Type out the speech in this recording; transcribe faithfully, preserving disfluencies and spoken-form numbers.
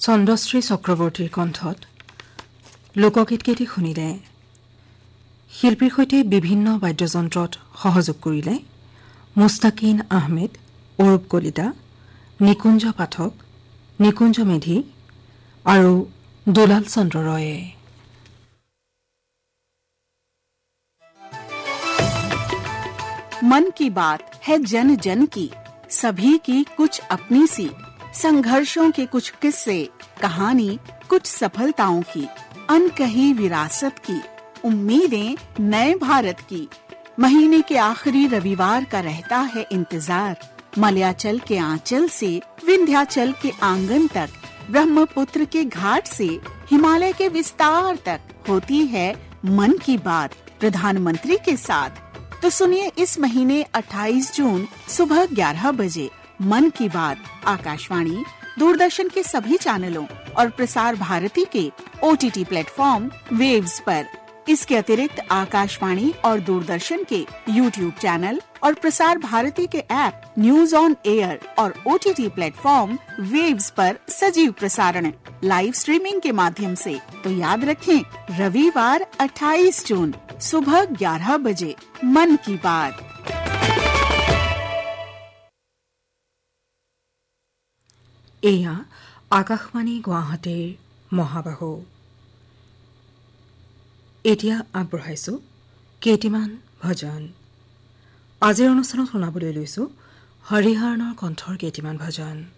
চন্দ্ৰশ্ৰী চক্ৰৱৰ্তীৰ কণ্ঠত লোকগীতকেইটি শুনিলে। শিল্পীৰ সৈতে বিভিন্ন বাদ্যযন্ত্ৰত সহযোগ কৰিলে মুস্তাকিন আহমেদ, অৰূপ কলিতা, নিকুঞ্জ পাঠক, নিকুঞ্জ মেধি আৰু দুলাল চন্দ্ৰ ৰয়ে। मन की बात है जन जन की, सभी की कुछ अपनी सी, संघर्षों के कुछ किस्से, कहानी कुछ सफलताओं की, अनकही विरासत की, उम्मीदें नए भारत की। महीने के आखिरी रविवार का रहता है इंतजार। मलयाचल के आंचल से विंध्याचल के आंगन तक, ब्रह्मपुत्र के घाट से हिमालय के विस्तार तक होती है मन की बात प्रधानमंत्री के साथ। तो सुनिए इस महीने अट्ठाईस जून सुबह ग्यारह बजे मन की बात आकाशवाणी, दूरदर्शन के सभी चैनलों और प्रसार भारती के ओटीटी प्लेटफॉर्म वेव्स पर। इसके अतिरिक्त आकाशवाणी और दूरदर्शन के यूट्यूब चैनल और प्रसार भारती के ऐप न्यूज ऑन एयर और ओटीटी प्लेटफॉर्म वेव्स पर सजीव प्रसारण लाइव स्ट्रीमिंग के माध्यम से। तो याद रखें, रविवार अट्ठाईस जून सुबह ग्यारह बजे मन की बात। এয়া আকাশবাণী গুৱাহাটীৰ মহাবাহু। এতিয়া আগবঢ়াইছো কেইটিমান ভজন। আজিৰ অনুষ্ঠানত শুনাবলৈ লৈছো হৰিহৰণৰ কণ্ঠৰ কেইটিমান ভজন।